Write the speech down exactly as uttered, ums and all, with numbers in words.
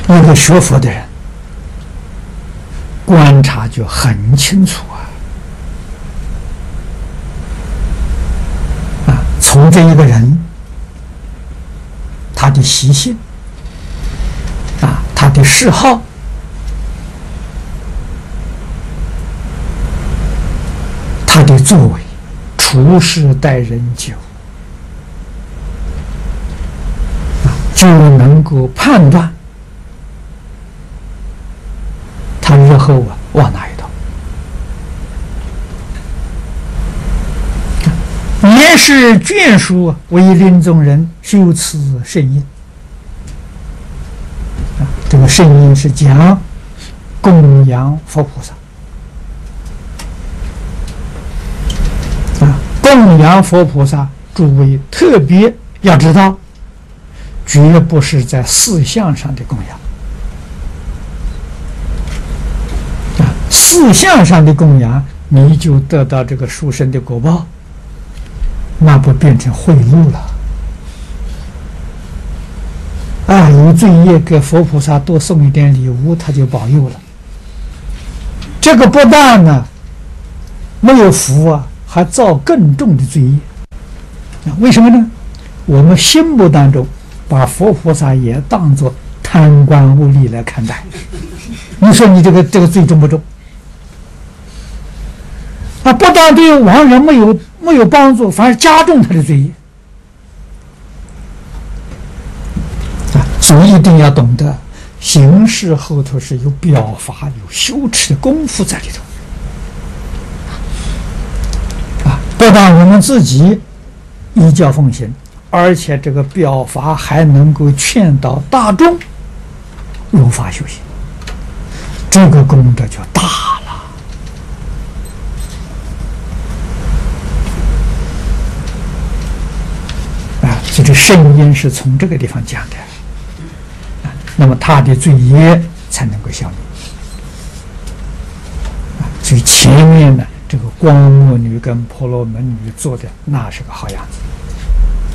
那个学佛的人观察就很清楚啊！啊，从这一个人他的习性啊，他的嗜好，他的作为，处事待人接物，啊，就能够判断他日后啊往哪一道。也是眷属为临终人修持圣因，啊，这个圣因是讲供养佛菩萨。啊，供养佛菩萨，诸位特别要知道，绝不是在事相上的供养。啊，事相上的供养，你就得到这个殊胜的果报，那不变成贿赂了？啊，有罪业给佛菩萨多送一点礼物，他就保佑了。这个不但呢没有福啊，还造更重的罪业。为什么呢？我们心目当中把佛菩萨也当作贪官污吏来看待，你说你这个这个罪重不重？啊，不但对亡人没有没有帮助，反而加重他的罪业。啊，所以一定要懂得，行事后头是有表法、有修持的功夫在里头。不但我们自己依教奉行，而且这个表法还能够劝导大众如法修行，这个功德就大了。啊，所以这圣因是从这个地方讲的，啊，那么他的罪业才能够消灭。啊，所以前面呢，这个光目女跟婆罗门女做的那是个好样子。